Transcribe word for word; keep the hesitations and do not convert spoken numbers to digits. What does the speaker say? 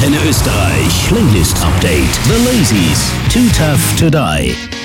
Antenne Österreich Playlist Update. The Lazies, Too Tough to Die.